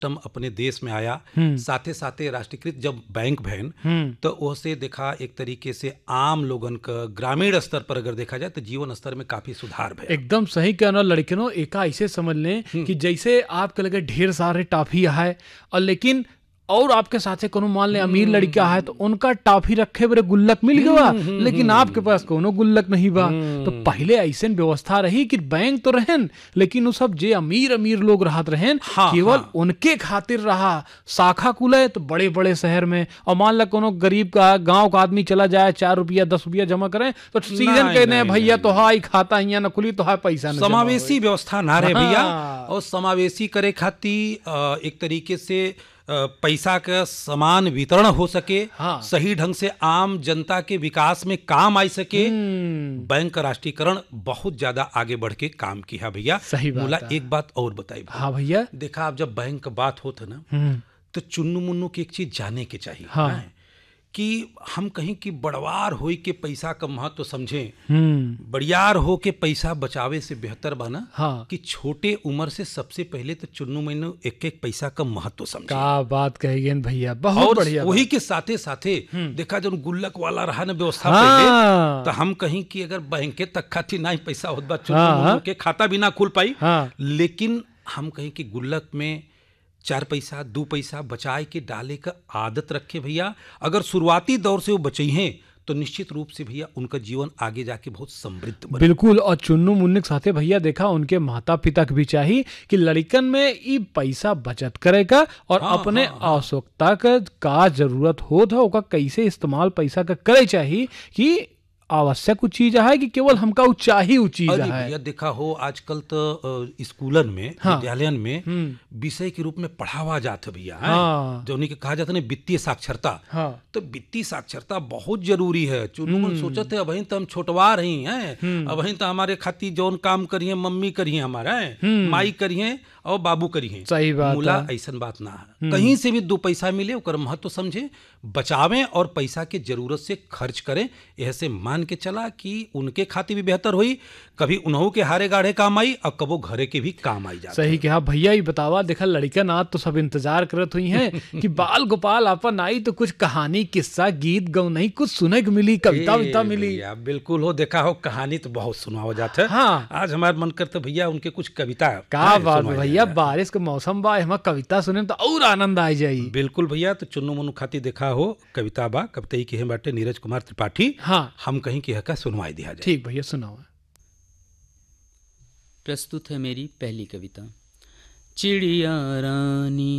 System अपने देश में आया, साथे साथे राष्ट्रीयकृत जब बैंक भैन, तो उससे देखा एक तरीके से आम लोगन का ग्रामीण स्तर पर अगर देखा जाए तो जीवन स्तर में काफी सुधार भैया। एकदम सही कहना लड़कियों, एका ऐसे समझ लें कि जैसे आपके लगे ढेर सारे टॉफी है और लेकिन और आपके साथे कोनो मान ले अमीर लड़का है तो उनका टॉफी रखे बरे गुल्लक मिल गया, लेकिन आपके पास कोनो गुल्लक नहीं बा। तो पहले ऐसे व्यवस्था रही कि बैंक तो रहन, लेकिन वो सब जे अमीर अमीर लोग रहत रहन, केवल उनके खातिर रहा। शाखा खुले तो बड़े बड़े शहर में, और मान ला कोनो गरीब का गांव का आदमी चला जाए 4 रुपया 10 रुपया जमा करें तो सीजन कहने भैया तो हाई खाता हियां न खुली तो हाई पैसा न। समावेशी व्यवस्था ना रहे भैया, और समावेशी करे खातिर एक तरीके से पैसा का समान वितरण हो सके, सही ढंग से आम जनता के विकास में काम आ सके। बैंक का राष्ट्रीयकरण बहुत ज्यादा आगे बढ़ के काम किया भैया। सही बात मुला है। एक बात और बताई। हाँ भैया, देखा आप जब बैंक का बात होता ना तो चुन्नू मुन्नू की एक चीज जाने के चाहिए। हाँ। कि हम कहीं की बड़वार होई के पैसा का महत्व तो समझें, बड़ियार हो के पैसा बचावे से बेहतर बना कि छोटे उम्र से सबसे पहले तो चुन्नू मुन्नू एक एक पैसा का महत्व तो समझे। क्या बात कहिए भैया, बहुत बढ़िया। वही के साथे साथे देखा जो गुल्लक वाला रहा ना व्यवस्था पहले, तो हम कहीं की अगर बैंक तक खाती ना पैसा होत बा, चुन्नू मुन्नू के खाता भी ना खुल पाई, लेकिन हम कहीं की गुल्लक में 4 पैसा 2 पैसा बचाए के डाले का आदत रखे भैया। अगर शुरुआती दौर से वो बचे हैं तो निश्चित रूप से भैया उनका जीवन आगे जाके बहुत समृद्ध बने। बिल्कुल। और चुन्नू मुन्ने के साथे भैया देखा उनके माता पिता के भी चाहिए कि लड़कन में ये पैसा बचत करेगा और अपने आवश्यकता का जरूरत हो था ओका कैसे इस्तेमाल पैसा का करे चाहिए कि आवश्यक चीज है कि केवल हमका चाहिए चीज है। भैया देखा हो आजकल तो स्कूलन में विद्यालयन में विषय के रूप में पढ़ावा जाता भैया, जो उन्हीं के कहा जाता है वित्तीय साक्षरता। तो वित्तीय साक्षरता बहुत जरूरी है। चुनमुन सोचते अब तो हम छोटवा रही हैं, अब तो हमारे खातिर जौन काम करिए मम्मी करिए, हमारा माई करिए और बाबू करिए। सही बात मूला ऐसा बात ना है। कहीं से भी 2 पैसा मिले ओकर महत्व समझे, बचावें और पैसा के जरूरत से खर्च करें। ऐसे मान के चला कि उनके खातिर भी बेहतर हुई, कभी उन्हों के हारे गाढ़े काम आई और कबो घरे के भी काम आई जाते। सही कहा भैया। ही बतावा देखा लड़का नाथ तो सब इंतजार करत हुई हैं कि बाल गोपाल अपन आई तो कुछ कहानी किस्सा गीत गौ नहीं कुछ सुने को मिली, कविता विता मिली। बिल्कुल हो देखा हो, कहानी तो बहुत सुनावा जाता है। आज हमारा मन करता भैया उनके कुछ कविता। क्या बात भैया, बारिश का मौसम बा, हम कविता सुने तो और आनंद आ जाई। बिल्कुल भैया। तो चुन्नू मुन्नू खातिर देखा हो कविता बा, कविता की है बाटे नीरज कुमार त्रिपाठी। हम कहीं की हका सुनवाई दिया जाए। ठीक भैया सुनाओ। प्रस्तुत है मेरी पहली कविता। चिड़िया रानी